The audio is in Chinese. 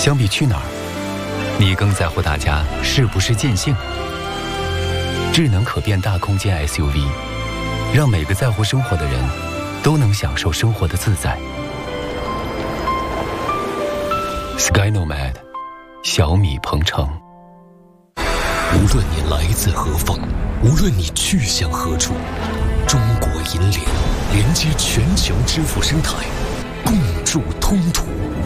相比去哪儿，你更在乎大家是不是尽兴？智能可变大空间 SUV， 让每个在乎生活的人都能享受生活的自在。Sky Nomad， 小米鹏程。 无论你来自何方，无论你去向何处，中国银联连接全球支付生态，共筑通途。